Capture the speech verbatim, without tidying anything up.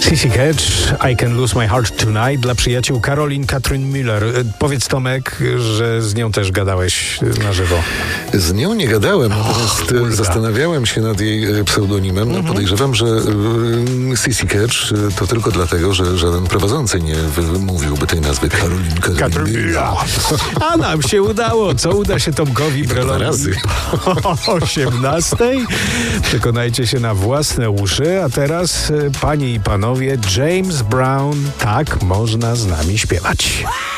Sissy Catch, I Can Lose My Heart Tonight dla przyjaciół Caroline Katrin Müller. Powiedz, Tomek, że z nią też gadałeś na żywo. Z nią nie gadałem, natomiast oh, zastanawiałem się nad jej pseudonimem. No, podejrzewam, że y, Sissy Catch to tylko dlatego, że żaden prowadzący nie wymówiłby tej nazwy Caroline Katrin Müller. A nam się udało. Co uda się Tomkowi Brelowi? razy. O osiemnastej? Przekonajcie się na własne uszy. A teraz, panie i panowie, James Brown, tak można z nami śpiewać.